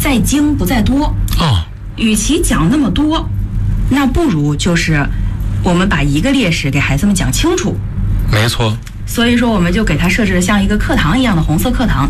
在精不在多与其讲那么多，那不如就是我们把一个烈士给孩子们讲清楚。 没错。 所以说，我们就给他设置了像一个课堂一样的红色课堂。